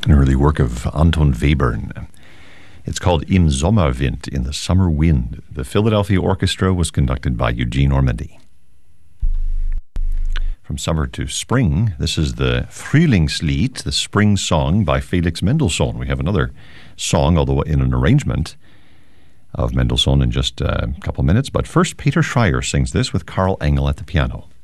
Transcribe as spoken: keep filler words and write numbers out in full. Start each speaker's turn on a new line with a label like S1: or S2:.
S1: an early work of Anton Webern. It's called Im Sommerwind, in the summer wind. The Philadelphia Orchestra was conducted by Eugene Ormandy. From summer to spring, this is the Frühlingslied, the spring song by Felix Mendelssohn. We have another song, although in an arrangement of Mendelssohn in just a couple minutes. But first, Peter Schreier sings this with Karl Engel at the piano.